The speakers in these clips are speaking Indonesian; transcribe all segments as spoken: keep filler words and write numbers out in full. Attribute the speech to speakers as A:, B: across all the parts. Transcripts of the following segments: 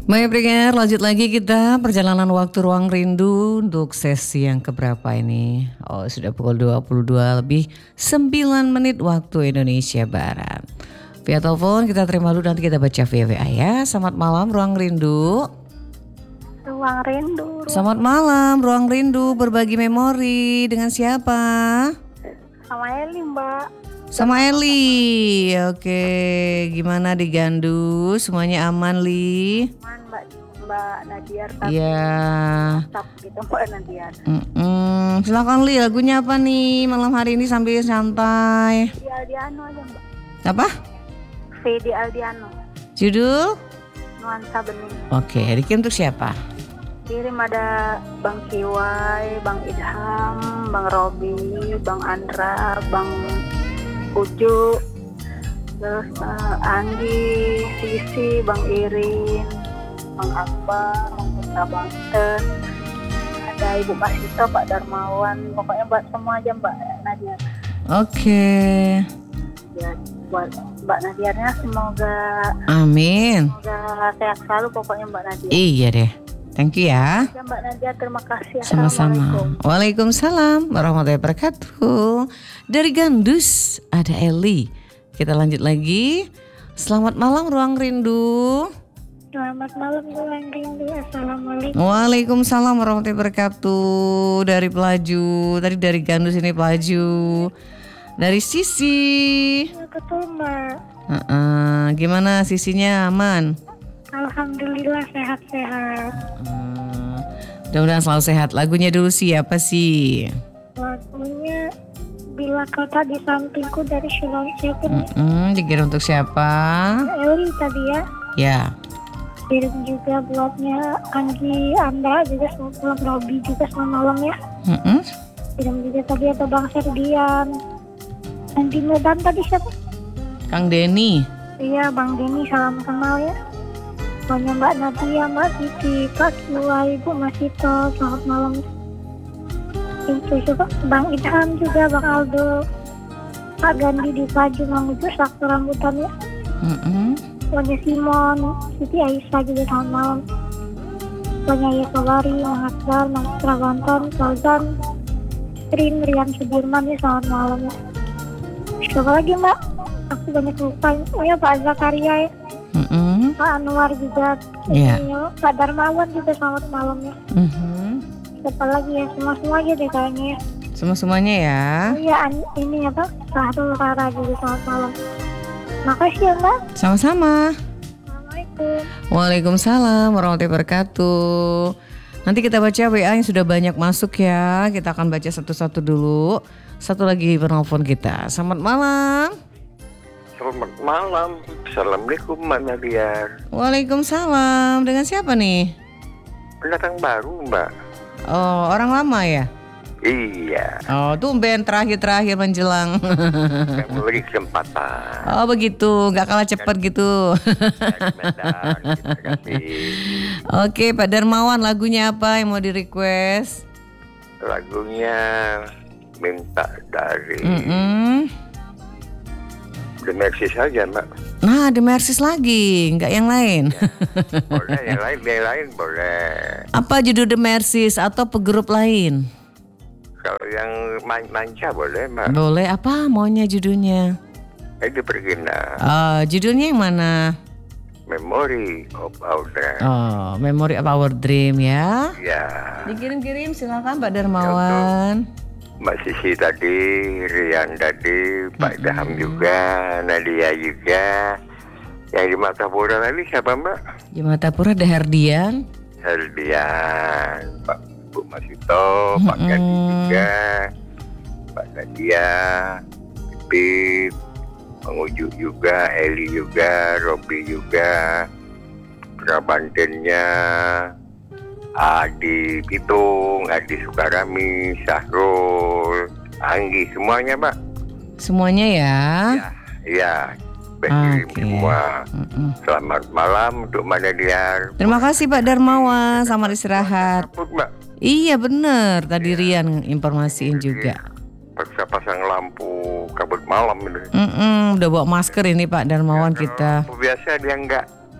A: Baik pendengar, lanjut lagi kita perjalanan waktu ruang rindu untuk sesi yang keberapa ini? Oh, sudah pukul dua puluh dua lebih sembilan menit waktu Indonesia Barat. Via telepon kita terima dulu, nanti kita baca via W A ya. Selamat malam ruang rindu.
B: Ruang rindu. Ruang...
A: Selamat malam ruang rindu, berbagi memori dengan siapa?
B: Sama Eli, Mbak.
A: Sama Eli. Oke, gimana di Gandu? Semuanya aman, Li?
B: Aman, Mbak. Mbak Nadiar.
A: Iya.
B: Tetap gitu, Mbak Nadiar.
A: Mm-mm. Silakan Li, lagunya apa nih malam hari ini sambil santai?
B: Fedi Aldiano aja, Mbak.
A: Apa?
B: Fedi Aldiano.
A: Judul?
B: Nuansa Bening.
A: Oke, dikirim untuk siapa?
B: Kirim ada Bang Kiwai, Bang Idham, Bang Robi, Bang Andra, Bang Uju, terus uh, Anggi, Sisi, Bang Irin, Bang Akbar, Bang Putra Banten, ada Ibu Masito, Pak Darmawan, pokoknya buat semua aja Mbak Nadia.
A: Oke.
B: Ya, buat Mbak Nadiarnya semoga
A: Amin.
B: semoga sehat selalu pokoknya Mbak Nadia.
A: Iya deh. Thank you ya.
B: Ya, Mbak Nadia, terima kasih.
A: Sama-sama. Waalaikumsalam warahmatullahi wabarakatuh. Dari Gandus ada Eli. Kita lanjut lagi. Selamat malam ruang rindu.
B: Selamat malam ruang rindu. Assalamualaikum.
A: Waalaikumsalam warahmatullahi wabarakatuh. Dari Pelaju. Tadi dari Gandus ini Pelaju. Dari Sisi.
B: Ya, betul Mbak.
A: Uh-uh. Gimana Sisinya, aman?
B: Alhamdulillah sehat-sehat.
A: Hmm, mudah-mudahan selalu sehat. Lagunya dulu siapa sih?
B: Lagunya Bila Kau Tak di Sampingku dari Shilong Seven.
A: Hmm, dikirim untuk siapa?
B: Eli tadi ya.
A: Ya.
B: Kirim juga buatnya Anggi, Anda juga selamat malam, Robi juga selamat malam ya.
A: Hmm.
B: Kirim juga tadi ada Bang Serdian. Dan di Medan tadi siapa?
A: Kang Denny.
B: Iya, Bang Denny, salam kenal ya. Banyak Mbak Nadia, Mbak Titi, Kak Kiwai, Ibu Masito, selamat malam. Itu juga Bang Idham juga, Bang Aldo, Pak Gandhi di Paju, Mang Ujo, Sakto Rambutan ya.
A: Mm-hmm.
B: Banyak Simon, Siti Aisyah juga selamat malam. Banyak Yesawari, Mang Akbar, Mang Putra Banten, Fauzan, Rin, Rian Sudirman ya, selamat malam ya. Siapa lagi Mbak? Aku banyak lupa. Oh ya Pak Zakaria ya.
A: Mm-hmm.
B: Pak Anwar juga,
A: yeah.
B: Ya, Pak Darmawan juga selamat malam ya.
A: Mm-hmm.
B: Siapa lagi ya, semua-semua aja deh kayaknya ya.
A: Semua-semuanya ya.
B: Oh iya, ini apa, Sahrul Rara juga selamat malam. Makasih ya Mbak.
A: Sama-sama.
B: Assalamualaikum.
A: Waalaikumsalam warahmatullahi wabarakatuh. Nanti kita baca W A yang sudah banyak masuk ya. Kita akan baca satu-satu dulu. Satu lagi penelpon kita. Selamat malam.
C: Selamat malam. Assalamualaikum Mbak Nadia.
A: Waalaikumsalam. Dengan siapa nih?
C: Pendatang baru Mbak.
A: Oh, orang lama ya?
C: Iya.
A: Oh, tumben terakhir-terakhir menjelang.
C: Kamu beri kesempatan.
A: Oh begitu, nggak kalah cepat gitu.
C: Dari Medan, terima kasih.
A: Oke, Pak Darmawan, lagunya apa yang mau di request?
C: Lagunya minta dari
A: Mm-mm.
C: The Mercy saja Mbak.
A: Nah, The Mercies lagi, nggak yang lain.
C: Ya, boleh, yang lain, yang lain boleh.
A: Apa judul The Mercies atau pegrup lain?
C: Kalau yang man- manca boleh Mbak.
A: Boleh, apa maunya judulnya?
C: Itu Pergina.
A: Oh, judulnya yang mana?
C: Memory of Our Dream.
A: Oh, Memory of Our Dream ya.
C: Ya.
A: Dikirim-kirim silakan Pak Darmawan.
C: Mbak Sisi tadi, Rian tadi, Pak Idham juga, Nadia juga. Yang di Matapura tadi siapa Mbak?
A: Di Matapura ada Herdian.
C: Herdian, Pak Bu Masito, Pak Gandhi juga, Pak Nadia, Pipit, Bang Uju juga, Eli juga, Robi juga, Prabantennya, Adi Pitung, Adi Sukarami, Sahrul, Anggi, semuanya Mbak.
A: Semuanya ya.
C: Ya, iya. Berkirim
A: Oke.
C: semua.
A: Mm-mm.
C: Selamat malam untuk Mbak Nadia.
A: Terima kasih Pak Darmawan, selamat istirahat.
C: Kabut Mbak.
A: Iya bener, tadi Rian informasiin juga.
C: Paksa pasang lampu kabut malam ini.
A: Mm-mm, udah bawa masker ini Pak Darmawan
C: Ya,
A: kita.
C: kalau biasa dia enggak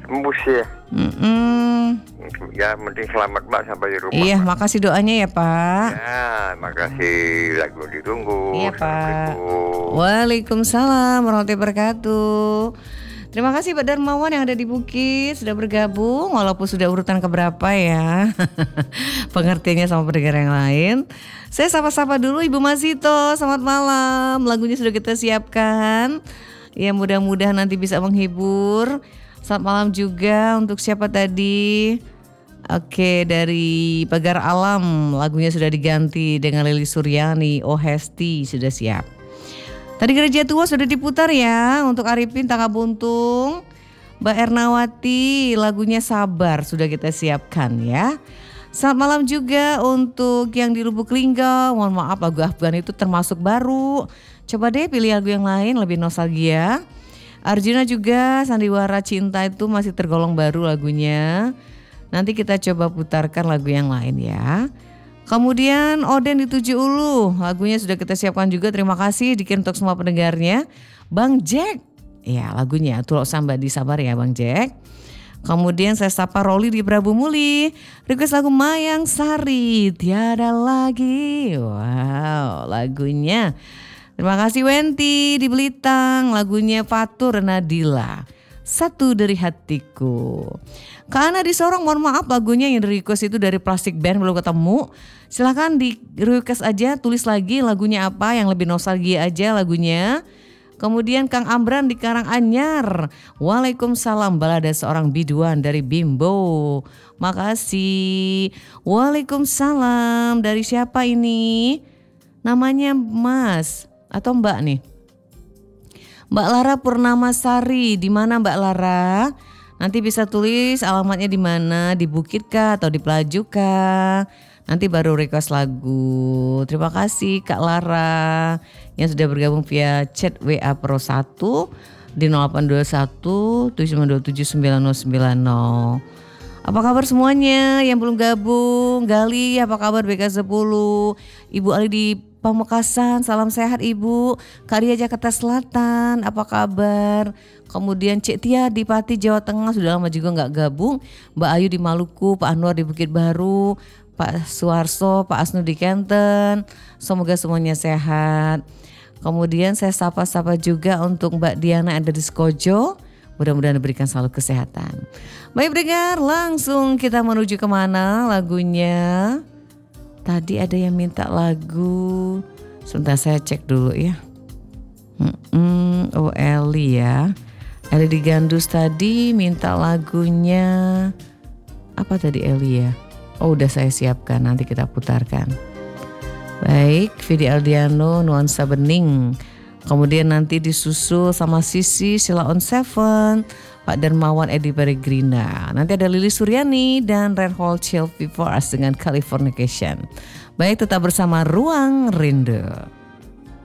C: tembus ya.
A: Mm-mm.
C: Ya penting selamat Mbak sampai di rumah.
A: Iya,
C: Mbak.
A: makasih doanya ya Pak.
C: Ya, makasih lagu ditunggu.
A: Iya Pak.
C: Assalamualaikum.
A: Waalaikumsalam warahmatullahi wabarakatuh. Terima kasih Pak Darmawan yang ada di Bukit sudah bergabung walaupun sudah urutan keberapa ya. Pengertiannya sama pendengar yang lain. Saya sapa-sapa dulu Ibu Masito, selamat malam. Lagunya sudah kita siapkan. Ya mudah-mudahan nanti bisa menghibur. Selamat malam juga untuk siapa tadi? Oke, dari Pagar Alam lagunya sudah diganti dengan Lili Suryani, Oh Hesti sudah siap. Tadi Gereja Tua sudah diputar ya untuk Arifin Tangga Buntung. Mbak Ernawati lagunya Sabar sudah kita siapkan ya. Selamat malam juga untuk yang di Lubuk Linggau. Mohon maaf lagu Afgan itu termasuk baru. Coba deh pilih lagu yang lain lebih nostalgia. Arjuna juga Sandiwara Cinta itu masih tergolong baru lagunya. Nanti kita coba putarkan lagu yang lain ya. Kemudian Oden di Tujuh Ulu, lagunya sudah kita siapkan juga. Terima kasih dikirim untuk semua pendengarnya. Bang Jack, ya lagunya Tulok Sambadi Sabar ya Bang Jack. Kemudian saya sapa Roli di Prabu Muli, request lagu Mayang Sari, Tiada Lagi. Wow lagunya. Terima kasih Wenti di Belitang, lagunya Fatur Nadila. Satu dari hatiku. Kak Ana di Sorong, mohon maaf lagunya yang di request itu dari Plastic Band belum ketemu. Silahkan di request aja, tulis lagi lagunya apa yang lebih nostalgia aja lagunya. Kemudian Kang Amran di Karanganyar, Waalaikumsalam balada seorang biduan dari Bimbo. Makasih. Waalaikumsalam dari siapa ini? Namanya Mas atau Mbak nih? Mbak Lara Purnamasari, di mana Mbak Lara? Nanti bisa tulis alamatnya di mana, di Bukit kah atau di Pelaju kah? Nanti baru request lagu. Terima kasih Kak Lara yang sudah bergabung via chat W A Pro satu di nol delapan dua satu tujuh sembilan dua tujuh sembilan nol sembilan nol. Apa kabar semuanya yang belum gabung? Gali, apa kabar B K sepuluh? Ibu Ali di Pamekasan, salam sehat Ibu. Kak Ria Jakarta Selatan, apa kabar? Kemudian Cik Tia di Pati Jawa Tengah, sudah lama juga gak gabung. Mbak Ayu di Maluku, Pak Anwar di Bukit Baru, Pak Suarso, Pak Asnu di Kenten. Semoga semuanya sehat. Kemudian saya sapa-sapa juga untuk Mbak Diana ada di Skojo. Mudah-mudahan diberikan selalu kesehatan. Baik pendengar, langsung kita menuju kemana lagunya? Tadi ada yang minta lagu. Sebentar saya cek dulu ya. Hmm, oh Eli ya. Eli di Gandus tadi minta lagunya. Apa tadi Eli ya? Oh udah saya siapkan, nanti kita putarkan. Baik, Vidi Aldiano, Nuansa Bening. Kemudian nanti disusul sama Sisi, Sheila on Seven, Pak Darmawan, Edi Peregrina. Nanti ada Lili Suryani dan Reinhold Chill Before Us dengan Californication. Baik, tetap bersama Ruang Rindu.